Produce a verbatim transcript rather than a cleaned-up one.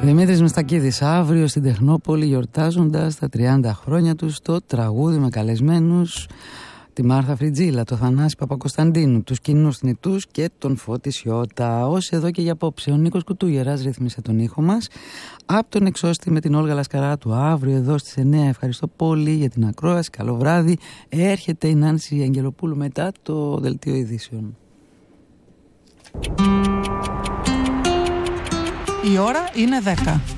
Δημήτρης Μιστακίδης αύριο στην Τεχνόπολη, γιορτάζοντας τα τριάντα χρόνια του στο τραγούδι, με καλεσμένους τη Μάρθα Φριτζίλα, το Θανάση Παπακοσταντίνου, τους κοινούς θνητούς και τον Φώτη Σιώτα. Ως εδώ και για απόψε, ο Νίκος Κουτούγερας ρύθμισε τον ήχο μας. Από τον Εξώστη με την Όλγα Λασκαράτου αύριο εδώ στις εννιά. Ευχαριστώ πολύ για την ακρόαση. Καλό βράδυ. Έρχεται η Νάνση Αγγελοπούλου μετά το Δελτίο Ειδήσεων. Η ώρα είναι δέκα.